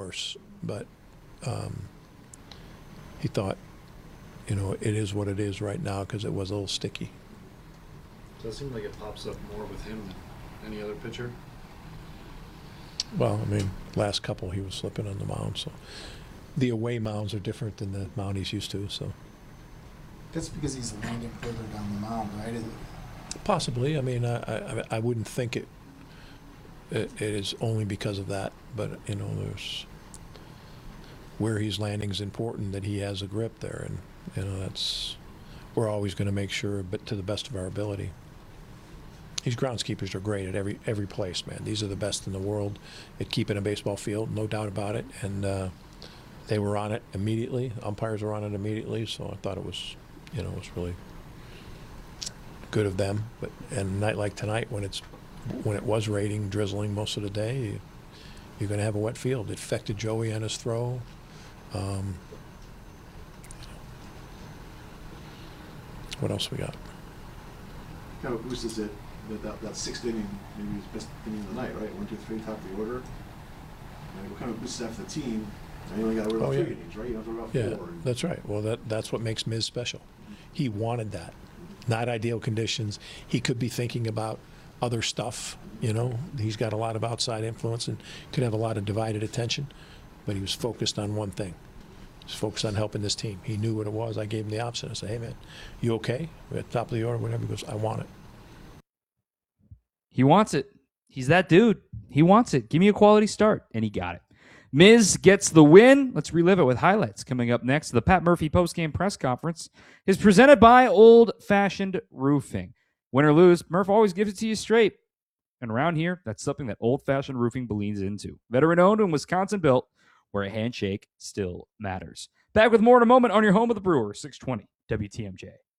worse. But he thought, it is what it is right now because it was a little sticky. Does it seem like it pops up more with him than any other pitcher? Well, last couple he was slipping on the mound, so the away mounds are different than the mound he's used to. So That's because he's landing further down the mound, right? possibly, I wouldn't think it is only because of that, but there's where he's landing is important that he has a grip there, and that's we're always going to make sure, but to the best of our ability. These groundskeepers are great at every place, man. These are the best in the world at keeping a baseball field, no doubt about it. And they were on it immediately. Umpires were on it immediately, so I thought it was, it was really good of them. But and a night like tonight, when it was raining, drizzling most of the day, you're going to have a wet field. It affected Joey on his throw. What else we got? Kind of boosted it. That sixth inning, maybe his best inning of the night, right? 1, 2, 3, top of the order. And what kind of boosted that for the team? And you only got to worry about 3 innings, right? You don't have to worry about 4. That's right. Well, that's what makes Miz special. He wanted that. Not ideal conditions. He could be thinking about other stuff, He's got a lot of outside influence and could have a lot of divided attention, but he was focused on one thing. He was focused on helping this team. He knew what it was. I gave him the option. I said, hey, man, you okay? We're at the top of the order, whatever. He goes, I want it. He wants it. He's that dude. He wants it. Give me a quality start. And he got it. Miz gets the win. Let's relive it with highlights coming up next. The Pat Murphy postgame press conference is presented by Old Fashioned Roofing. Win or lose, Murph always gives it to you straight. And around here, that's something that Old Fashioned Roofing believes into. Veteran owned and Wisconsin built, where a handshake still matters. Back with more in a moment on your home of the Brewers, 620 WTMJ.